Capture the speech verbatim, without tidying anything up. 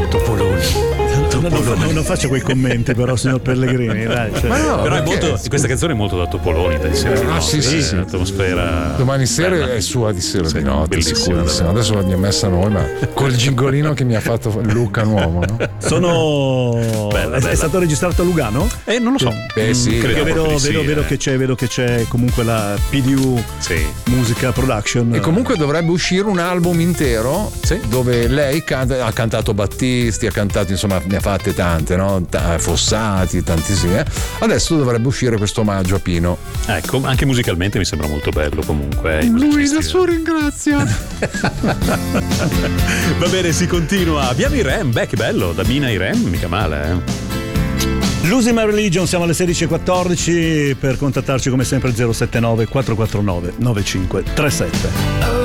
Topoloni. Non, non, non faccio quei commenti però, signor Pellegrini, dai, cioè. Ma no, però è perché? molto, questa canzone è molto da Topoloni, da di sera di Ah, notte, sì, sì, sì. L'atmosfera Domani sera bella. è sua di sera Sì, di notte, bellissima, sicurissimo. Adesso l'abbiamo messa noi, ma col gingolino che mi ha fatto Luca nuovo, no? Sono Bella, è, bella. è stato registrato a Lugano? Eh, non lo so. Beh, sì. Mm, Perché credo vedo, proprio di vedo, sì, vedo eh. che c'è, vedo che c'è comunque la P D U Sì. Musica Production. E comunque dovrebbe uscire un album intero, Sì. dove lei canta, ha cantato Battisti, ha cantato, insomma, ne ha fatte tante, no? Ta- Fossati, tantissime. Adesso dovrebbe uscire questo omaggio a Pino. Ecco, anche musicalmente mi sembra molto bello comunque. eh, i Lui musicisti. la sua ringrazia. Va bene, si continua. Abbiamo i Rem, beh, che bello. Da Mina i Rem, mica male, eh. Losing My Religion, siamo alle sedici e quattordici. Per contattarci come sempre zero sette nove quattro quattro nove nove cinque tre sette.